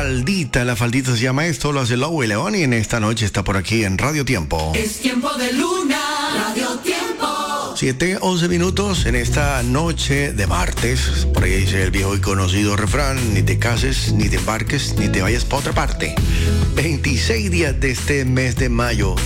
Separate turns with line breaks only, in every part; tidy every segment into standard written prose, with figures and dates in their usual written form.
faldita. La faldita se llama esto, lo hace Lobo y León y en esta noche está por aquí en Radio Tiempo.
Es tiempo de luna, Radio Tiempo.
7:11 minutos en esta noche de martes. Por ahí dice el viejo y conocido refrán: ni te cases, ni te embarques, ni te vayas para otra parte. 26 días de este mes de mayo.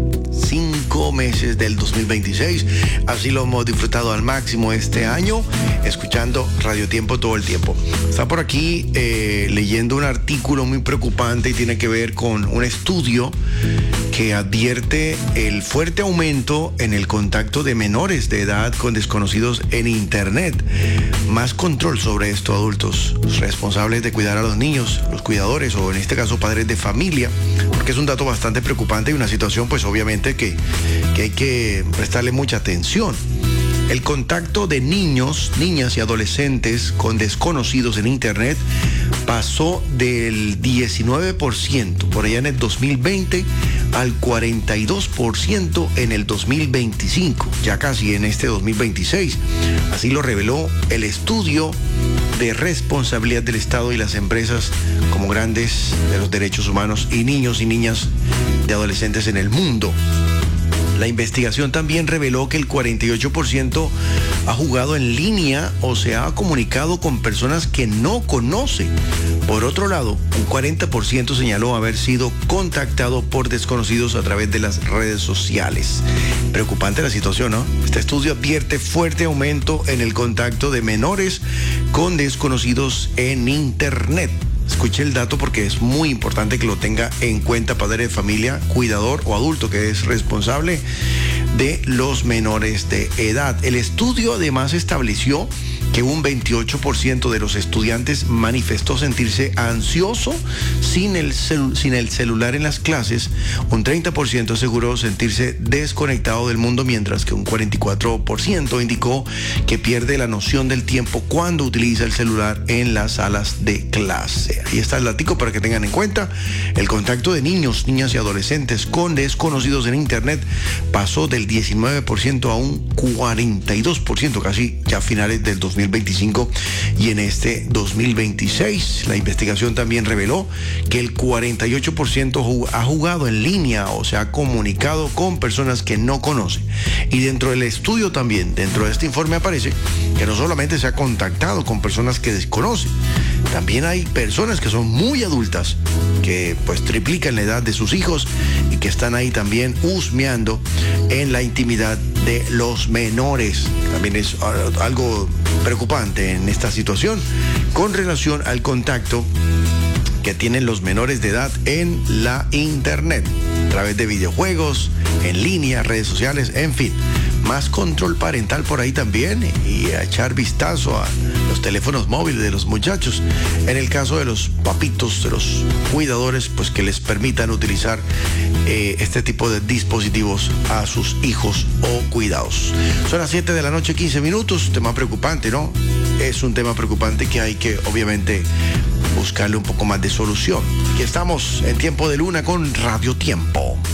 5 meses del 2026. Así lo hemos disfrutado al máximo este año, escuchando Radio Tiempo todo el tiempo. Está por aquí leyendo un artículo muy preocupante y tiene que ver con un estudio que advierte el fuerte aumento en el contacto de menores de edad con desconocidos en Internet. Más control sobre esto, adultos responsables de cuidar a los niños, los cuidadores o en este caso padres de familia, porque es un dato bastante preocupante y una situación pues obviamente que hay que prestarle mucha atención. El contacto de niños, niñas y adolescentes con desconocidos en Internet pasó del 19% por allá en el 2020 al 42% en el 2025, ya casi en este 2026. Así lo reveló el estudio de responsabilidad del Estado y las empresas como grandes de los derechos humanos y niños y niñas de adolescentes en el mundo. La investigación también reveló que el 48% ha jugado en línea o se ha comunicado con personas que no conoce. Por otro lado, un 40% señaló haber sido contactado por desconocidos a través de las redes sociales. Preocupante la situación, ¿no? Este estudio advierte fuerte aumento en el contacto de menores con desconocidos en Internet. Escuche el dato porque es muy importante que lo tenga en cuenta padre de familia, cuidador o adulto que es responsable de los menores de edad. El estudio además estableció que un 28% de los estudiantes manifestó sentirse ansioso sin el celular en las clases, un 30% aseguró sentirse desconectado del mundo, mientras que un 44% indicó que pierde la noción del tiempo cuando utiliza el celular en las salas de clase. Ahí está el datico para que tengan en cuenta. El contacto de niños, niñas y adolescentes con desconocidos en Internet pasó del 19% a un 42%, casi ya a finales del 2025 y en este 2026. La investigación también reveló que el 48% ha jugado en línea o se ha comunicado con personas que no conoce. Y dentro del estudio también, dentro de este informe aparece que no solamente se ha contactado con personas que desconocen, también hay personas que son muy adultas, que pues triplican la edad de sus hijos y que están ahí también husmeando en la intimidad de los menores. También es algo preocupante en esta situación con relación al contacto que tienen los menores de edad en la Internet, a través de videojuegos, en línea, redes sociales, en fin. Más control parental por ahí también y a echar vistazo a los teléfonos móviles de los muchachos. En el caso de los papitos, de los cuidadores, pues que les permitan utilizar este tipo de dispositivos a sus hijos o cuidados. Son las 7 de la noche, 15 minutos. Tema preocupante, ¿no? Es un tema preocupante que hay que, obviamente, buscarle un poco más de solución. Aquí estamos en Tiempo de Luna con Radio Tiempo.